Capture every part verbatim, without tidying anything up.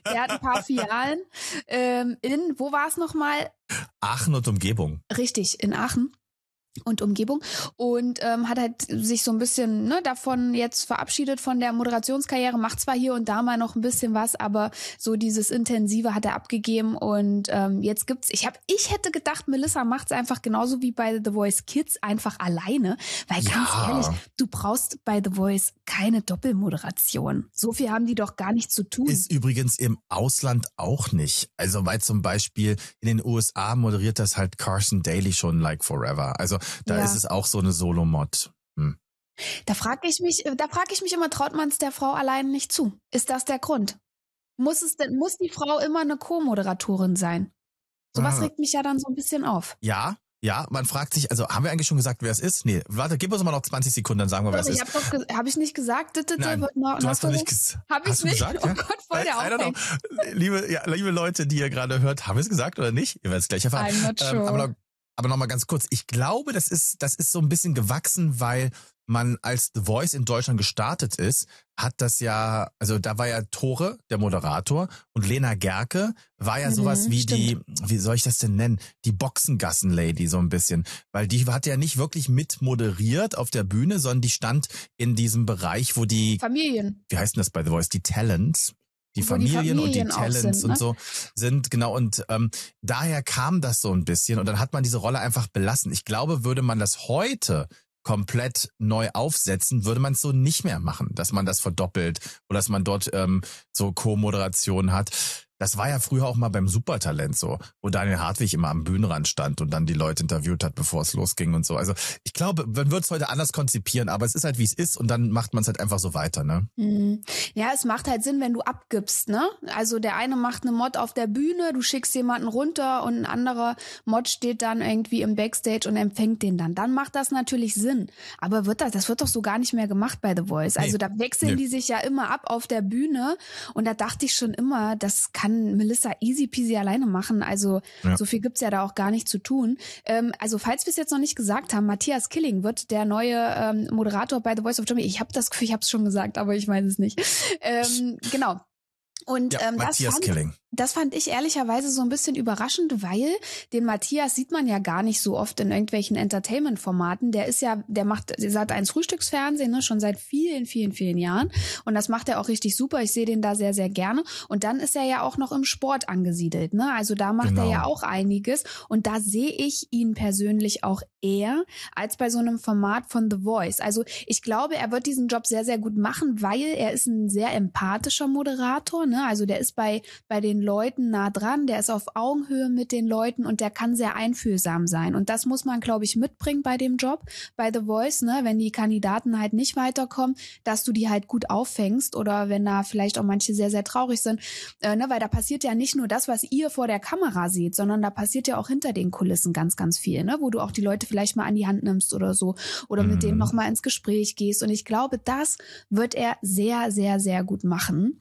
Der hat ein paar Filialen ähm, in, wo war es nochmal? Aachen und Umgebung. Richtig, in Aachen und Umgebung und ähm, hat halt sich so ein bisschen ne, davon jetzt verabschiedet von der Moderationskarriere, macht zwar hier und da mal noch ein bisschen was, aber so dieses Intensive hat er abgegeben und ähm, jetzt gibt's, ich hab, ich hätte gedacht, Melissa macht's einfach genauso wie bei The Voice Kids einfach alleine, weil ganz Ja. ehrlich, du brauchst bei The Voice keine Doppelmoderation. So viel haben die doch gar nicht zu tun. Ist übrigens im Ausland auch nicht. Also weil zum Beispiel in den U S A moderiert das halt Carson Daly schon like forever. Also da Ja. ist es auch so eine Solo-Mod. Hm. Da frage ich mich, da frage ich mich immer, traut man es der Frau allein nicht zu? Ist das der Grund? Muss es denn, muss die Frau immer eine Co-Moderatorin sein? Sowas Ah. regt mich ja dann so ein bisschen auf. Ja, ja, man fragt sich, also haben wir eigentlich schon gesagt, wer es ist? Nee, warte, gib uns mal noch zwanzig Sekunden, dann sagen wir, wer es Ich ist. habe doch, ge- hab ich nicht gesagt? D- d- Nein, wird noch- du hast doch noch- nicht gesagt. Hab ich Hast du nicht? gesagt? Oh Ja? Gott, voll der I, I don't know. Aufhäng. Liebe, ja, liebe Leute, die ihr gerade hört, haben wir es gesagt oder nicht? Ihr werdet es gleich erfahren. I'm not Ähm, sure. aber noch, aber noch mal ganz kurz. Ich glaube, das ist, das ist so ein bisschen gewachsen, weil man als The Voice in Deutschland gestartet ist, hat das ja, also da war ja Tore, der Moderator, und Lena Gerke war ja Mhm, sowas wie stimmt. die, wie soll ich das denn nennen? Die Boxengassen-Lady so ein bisschen. Weil die hat ja nicht wirklich mit moderiert auf der Bühne, sondern die stand in diesem Bereich, wo die, Familien. wie heißt denn das bei The Voice? Die Talents. Die Wo die Familien, Familien und auch die Talents sind, ne? und so sind, genau. Und ähm, daher kam das so ein bisschen. Und dann hat man diese Rolle einfach belassen. Ich glaube, würde man das heute komplett neu aufsetzen, würde man es so nicht mehr machen, dass man das verdoppelt oder dass man dort ähm, so Co-Moderation hat. Das war ja früher auch mal beim Supertalent so, wo Daniel Hartwig immer am Bühnenrand stand und dann die Leute interviewt hat, bevor es losging und so. Also ich glaube, man würde es heute anders konzipieren, aber es ist halt, wie es ist und dann macht man es halt einfach so weiter, ne? Mhm. Ja, es macht halt Sinn, wenn du abgibst, ne? Also der eine macht eine Mod auf der Bühne, du schickst jemanden runter und ein anderer Mod steht dann irgendwie im Backstage und empfängt den dann. Dann macht das natürlich Sinn. Aber wird das, das wird doch so gar nicht mehr gemacht bei The Voice. Also Nee. da wechseln Nee. die sich ja immer ab auf der Bühne und da dachte ich schon immer, das kann Melissa easy peasy alleine machen. Also Ja. so viel gibt's ja da auch gar nicht zu tun. Ähm, also falls wir es jetzt noch nicht gesagt haben, Matthias Killing wird der neue ähm, Moderator bei The Voice of Germany. Ich habe das Gefühl, ich habe es schon gesagt, aber ich weiß es nicht. Ähm, genau. Und Ja, ähm, das Matthias fand, Killing. das fand ich ehrlicherweise so ein bisschen überraschend, weil den Matthias sieht man ja gar nicht so oft in irgendwelchen Entertainment-Formaten. Der ist ja, der macht Sat eins Frühstücksfernsehen, ne, schon seit vielen, vielen, vielen Jahren. Und das macht er auch richtig super. Ich sehe den da sehr, sehr gerne. Und dann ist er ja auch noch im Sport angesiedelt, ne? Also da macht Genau. er ja auch einiges. Und da sehe ich ihn persönlich auch eher als bei so einem Format von The Voice. Also ich glaube, er wird diesen Job sehr, sehr gut machen, weil er ist ein sehr empathischer Moderator, ne? Also der ist bei, bei den Leuten nah dran, der ist auf Augenhöhe mit den Leuten und der kann sehr einfühlsam sein. Und das muss man, glaube ich, mitbringen bei dem Job, bei The Voice, ne? Wenn die Kandidaten halt nicht weiterkommen, dass du die halt gut auffängst oder wenn da vielleicht auch manche sehr, sehr traurig sind, äh, ne? Weil da passiert ja nicht nur das, was ihr vor der Kamera seht, sondern da passiert ja auch hinter den Kulissen ganz, ganz viel, ne? Wo du auch die Leute vielleicht mal an die Hand nimmst oder so oder mit Mhm. denen nochmal ins Gespräch gehst. Und ich glaube, das wird er sehr, sehr, sehr gut machen.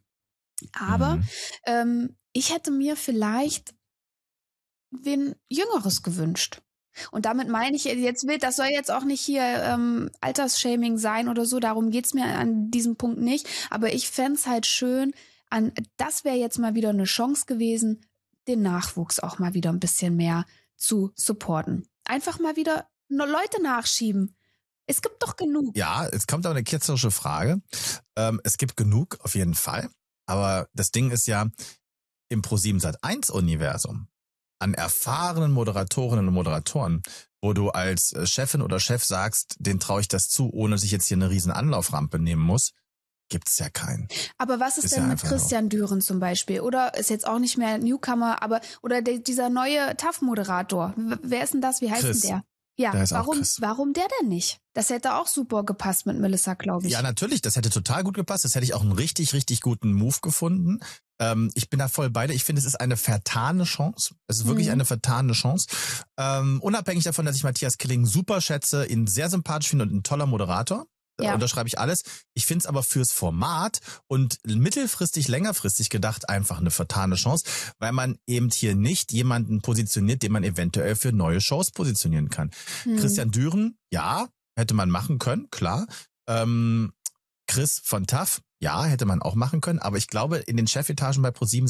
Aber Mhm. ähm, ich hätte mir vielleicht wen Jüngeres gewünscht. Und damit meine ich jetzt will, das soll jetzt auch nicht hier ähm, Altersshaming sein oder so, darum geht's mir an diesem Punkt nicht. Aber ich fänd's halt schön, an das wäre jetzt mal wieder eine Chance gewesen, den Nachwuchs auch mal wieder ein bisschen mehr zu supporten. Einfach mal wieder nur Leute nachschieben. Es gibt doch genug. Ja, es kommt aber eine ketzerische Frage. Ähm, es gibt genug, auf jeden Fall. Aber das Ding ist ja, im ProSieben Sat eins Universum an erfahrenen Moderatorinnen und Moderatoren, wo du als Chefin oder Chef sagst, den traue ich das zu, ohne dass ich jetzt hier eine riesen Anlauframpe nehmen muss, gibt's ja keinen. Aber was ist, Ist denn ja mit einfach Christian Düren zum Beispiel? Oder ist jetzt auch nicht mehr Newcomer, aber oder der, dieser neue T A F-Moderator. W- Wer ist denn das? Wie heißt Chris. denn der? Ja, Der heißt auch warum, Chris. warum der denn nicht? Das hätte auch super gepasst mit Melissa, glaube ich. Ja, natürlich, das hätte total gut gepasst. Das hätte ich auch einen richtig, richtig guten Move gefunden. Ähm, ich bin da voll bei dir. Ich finde, es ist eine vertane Chance. Es ist wirklich Mhm. eine vertane Chance. Ähm, unabhängig davon, dass ich Matthias Killing super schätze, ihn sehr sympathisch finde und ein toller Moderator. Da Ja. unterschreibe ich alles. Ich finde es aber fürs Format und mittelfristig, längerfristig gedacht einfach eine vertane Chance, weil man eben hier nicht jemanden positioniert, den man eventuell für neue Shows positionieren kann. Mhm. Christian Düren, ja, hätte man machen können, klar. Ähm, Chris von T A F, ja, hätte man auch machen können. Aber ich glaube, in den Chefetagen bei ProSieben